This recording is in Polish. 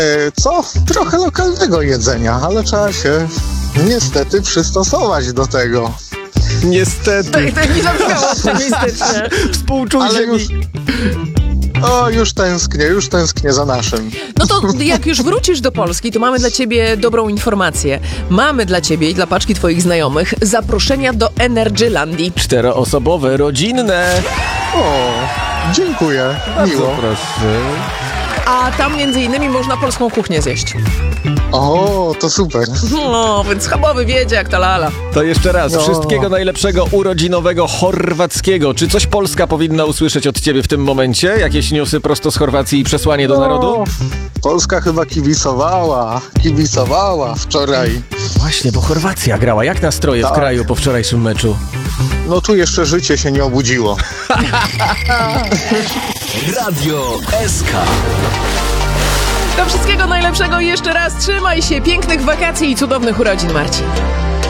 Co? Trochę lokalnego jedzenia, ale trzeba się niestety przystosować do tego. Niestety. Tak nie zabrzmiało optymistycznie. Współczuj Ale mi. już tęsknię za naszym. No to jak już wrócisz do Polski, to mamy dla ciebie dobrą informację. Mamy dla ciebie i dla paczki twoich znajomych zaproszenia do Energylandii. 4-osobowe, rodzinne. O, dziękuję, miło. Proszę. A tam między innymi można polską kuchnię zjeść. O, to super. No, więc schabowy wiedzie jak ta lala. To jeszcze raz, No. wszystkiego najlepszego urodzinowego chorwackiego. Czy coś Polska powinna usłyszeć od ciebie w tym momencie? Jakieś newsy prosto z Chorwacji i przesłanie do narodu? Polska chyba kibicowała wczoraj. Właśnie, bo Chorwacja grała. Jak nastroje w Tak. kraju po wczorajszym meczu? No tu jeszcze życie się nie obudziło. Radio SK. Do wszystkiego najlepszego i jeszcze raz trzymaj się. Pięknych wakacji i cudownych urodzin, Marcin.